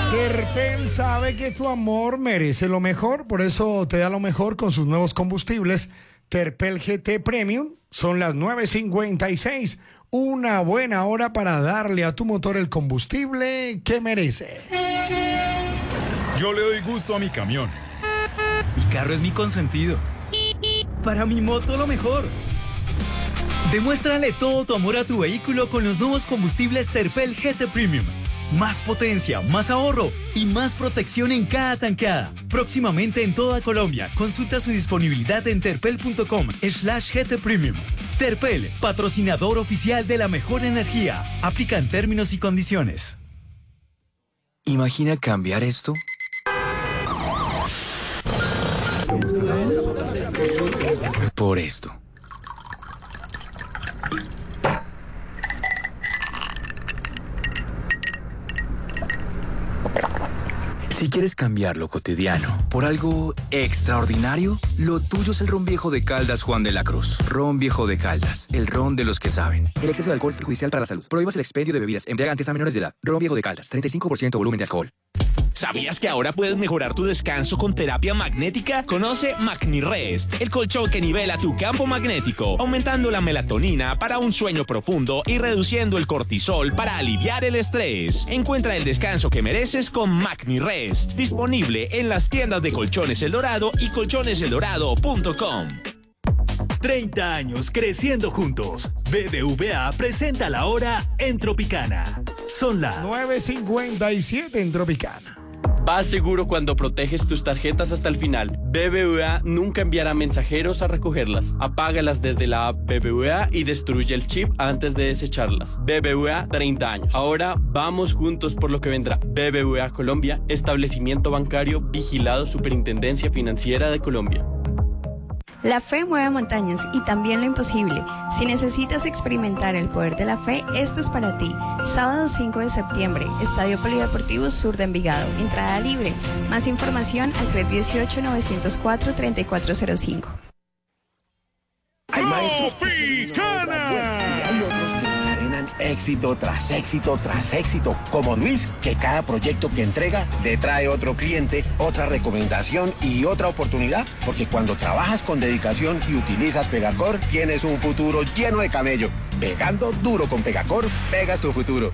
Terpel sabe que tu amor merece lo mejor, por eso te da lo mejor con sus nuevos combustibles. Terpel GT Premium. Son las 9:56. Una buena hora para darle a tu motor el combustible que merece. Yo le doy gusto a mi camión. Mi carro es mi consentido. Para mi moto lo mejor. Demuéstrale todo tu amor a tu vehículo con los nuevos combustibles Terpel GT Premium. Más potencia, más ahorro y más protección en cada tanqueada. Próximamente en toda Colombia. Consulta su disponibilidad en terpel.com/GT Premium. Terpel, patrocinador oficial de la mejor energía. Aplican términos y condiciones. Imagina cambiar esto por esto. Si quieres cambiar lo cotidiano por algo extraordinario, lo tuyo es el ron viejo de Caldas Juan de la Cruz. Ron viejo de Caldas, el ron de los que saben. El exceso de alcohol es perjudicial para la salud. Prohíbas el expendio de bebidas embriagantes a menores de edad. Ron viejo de Caldas, 35% volumen de alcohol. ¿Sabías que ahora puedes mejorar tu descanso con terapia magnética? Conoce MagniRest, el colchón que nivela tu campo magnético, aumentando la melatonina para un sueño profundo y reduciendo el cortisol para aliviar el estrés. Encuentra el descanso que mereces con MagniRest, disponible en las tiendas de Colchones El Dorado y colchoneseldorado.com. 30 años creciendo juntos. BBVA presenta la hora en Tropicana. Son las 9:57 en Tropicana. Vas seguro cuando proteges tus tarjetas hasta el final. BBVA nunca enviará mensajeros a recogerlas. Apágalas desde la app BBVA y destruye el chip antes de desecharlas. BBVA, 30 años. Ahora vamos juntos por lo que vendrá. BBVA Colombia, establecimiento bancario vigilado Superintendencia Financiera de Colombia. La fe mueve montañas y también lo imposible. Si necesitas experimentar el poder de la fe, esto es para ti. Sábado 5 de septiembre, Estadio Polideportivo Sur de Envigado. Entrada libre. Más información al 318-904-3405. Hay maestros que hay otros que encadenan éxito tras éxito tras éxito, como Luis, que cada proyecto que entrega le trae otro cliente, otra recomendación y otra oportunidad, porque cuando trabajas con dedicación y utilizas Pegacor, tienes un futuro lleno de camello. Pegando duro con Pegacor, pegas tu futuro.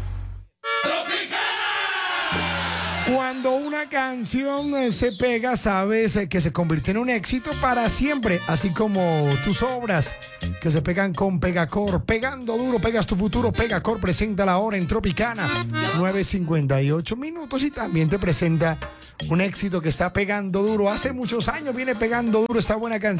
Cuando una canción se pega, sabes que se convierte en un éxito para siempre, así como tus obras que se pegan con Pegacor. Pegando duro, pegas tu futuro. Pegacor presenta la hora en Tropicana, 9:58 minutos, y también te presenta un éxito que está pegando duro. Hace muchos años viene pegando duro esta buena canción.